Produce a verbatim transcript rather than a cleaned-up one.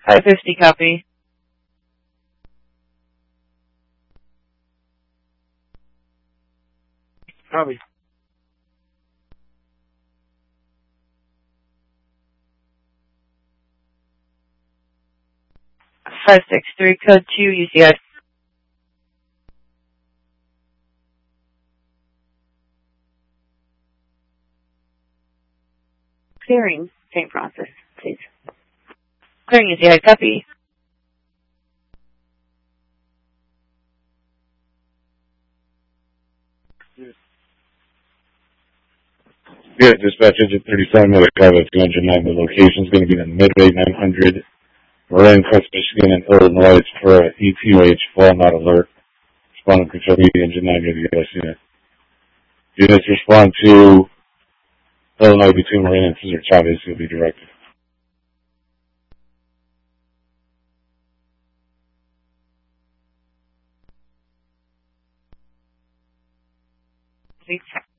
five fifty, copy. Copy. five six three, code two, U C I. Clearing paint process, please. Clearing U C I, copy. Yeah, dispatch engine thirty-seven, Mothercava two hundred nine. The location is going to be the Midway nine hundred, Marin, West Michigan, and Illinois for a E T O H fall not alert. Respond to control the engine nine near the U S unit. Units respond to Illinois between Marin and Cesar Chavez will be directed. Please.